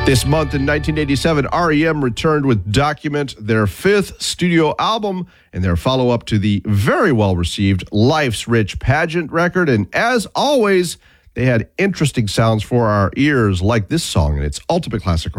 This month in 1987, REM returned with Document, their fifth studio album, and their follow-up to the very well-received Life's Rich Pageant record. And as always, they had interesting sounds for our ears, like this song and its ultimate classic.